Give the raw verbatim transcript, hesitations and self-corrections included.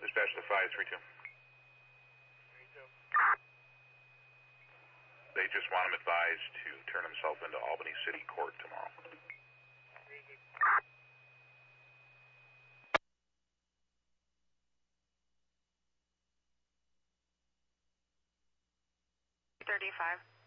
Dispatch to five three two. They just want him advised to turn himself into Albany City Court tomorrow. thirty-five.